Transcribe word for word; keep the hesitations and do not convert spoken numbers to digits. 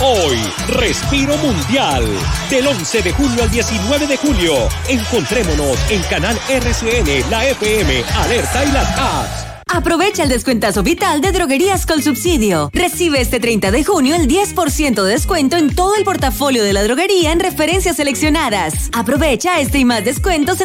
Hoy, Respiro Mundial. Del once de julio al diecinueve de julio. Encontrémonos en Canal R C N, la F M, Alerta y las apps. Aprovecha el descuentazo vital de Droguerías con Subsidio. Recibe este treinta de junio el diez por ciento de descuento en todo el portafolio de la droguería en referencias seleccionadas. Aprovecha este y más descuentos en